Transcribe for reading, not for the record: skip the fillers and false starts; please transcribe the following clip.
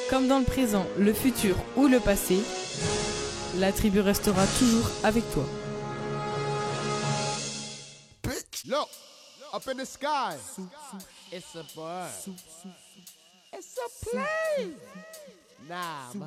Comme dans le présent, le futur ou le passé, la tribu restera toujours avec toi. Look, up in the sky. It's a bird. It's a plane. Nah,